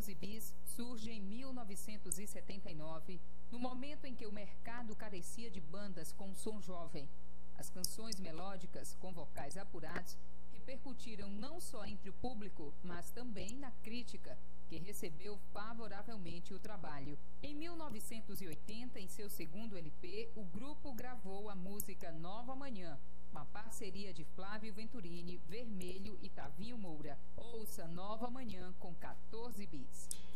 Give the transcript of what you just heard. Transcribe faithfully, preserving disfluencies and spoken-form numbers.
quatorze bis surge em mil novecentos e setenta e nove, no momento em que o mercado carecia de bandas com som jovem. As canções melódicas, com vocais apurados, repercutiram não só entre o público, mas também na crítica, que recebeu favoravelmente o trabalho. Em mil novecentos e oitenta, em seu segundo L P, o grupo gravou a música Nova Manhã, uma parceria de Flávio Venturini, Vermelho e Tavinho Moura. Ouça Nova Manhã com quatorze bis.